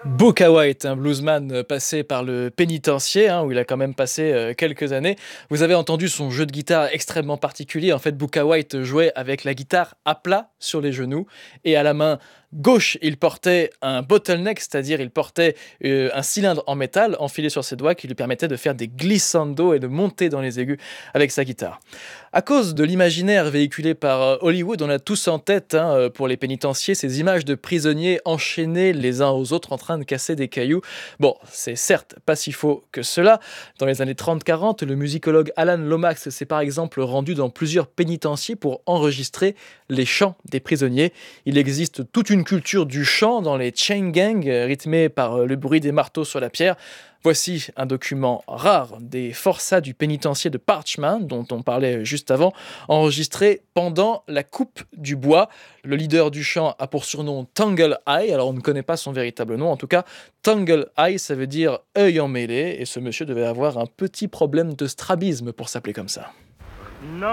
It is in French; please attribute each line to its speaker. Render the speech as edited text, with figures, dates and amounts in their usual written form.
Speaker 1: Booka White, un bluesman passé par le pénitencier, où il a quand même passé quelques années. Vous avez entendu son jeu de guitare extrêmement particulier. En fait, Booka White jouait avec la guitare à plat sur les genoux et à la main gauche, il portait un bottleneck, c'est-à-dire il portait un cylindre en métal enfilé sur ses doigts qui lui permettait de faire des glissando et de monter dans les aigus avec sa guitare. À cause de l'imaginaire véhiculé par Hollywood, on a tous en tête, pour les pénitenciers, ces images de prisonniers enchaînés les uns aux autres en train de casser des cailloux. Bon, c'est certes pas si faux que cela. Dans les années 30-40, le musicologue Alan Lomax s'est par exemple rendu dans plusieurs pénitenciers pour enregistrer les chants des prisonniers. Il existe toute une culture du chant dans les chain gangs, rythmée par le bruit des marteaux sur la pierre. Voici un document rare des forçats du pénitencier de Parchman, dont on parlait juste avant, enregistré pendant la coupe du bois. Le leader du chant a pour surnom Tangle Eye, alors on ne connaît pas son véritable nom, en tout cas, Tangle Eye, ça veut dire œil emmêlé, et ce monsieur devait avoir un petit problème de strabisme pour s'appeler comme ça.
Speaker 2: Non.